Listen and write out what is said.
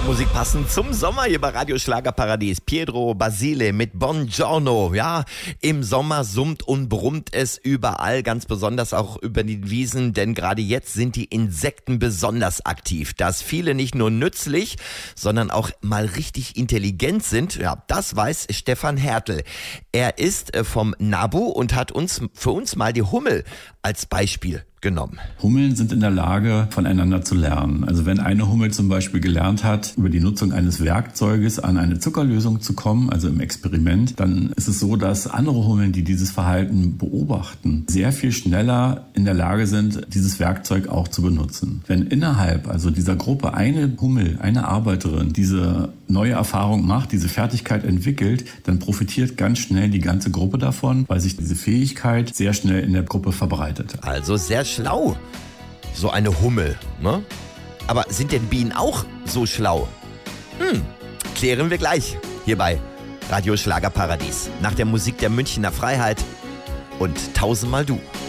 Musik passend zum Sommer hier bei Radio Schlagerparadies. Pietro Basile mit Buongiorno. Ja, im Sommer summt und brummt es überall, ganz besonders auch über die Wiesen, denn gerade jetzt sind die Insekten besonders aktiv. Dass viele nicht nur nützlich, sondern auch mal richtig intelligent sind, ja, das weiß Stefan Hertel. Er ist vom NABU und hat für uns mal die Hummel als Beispiel genommen. Hummeln sind in der Lage, voneinander zu lernen. Also wenn eine Hummel zum Beispiel gelernt hat, über die Nutzung eines Werkzeuges an eine Zuckerlösung zu kommen, also im Experiment, dann ist es so, dass andere Hummeln, die dieses Verhalten beobachten, sehr viel schneller in der Lage sind, dieses Werkzeug auch zu benutzen. Wenn innerhalb also dieser Gruppe eine Hummel, eine Arbeiterin diese neue Erfahrung macht, diese Fertigkeit entwickelt, dann profitiert ganz schnell die ganze Gruppe davon, weil sich diese Fähigkeit sehr schnell in der Gruppe verbreitet. Also sehr schlau, so eine Hummel, ne? Aber sind denn Bienen auch so schlau? Klären wir gleich hier bei Radio Schlagerparadies. Nach der Musik der Münchner Freiheit und Tausendmal Du.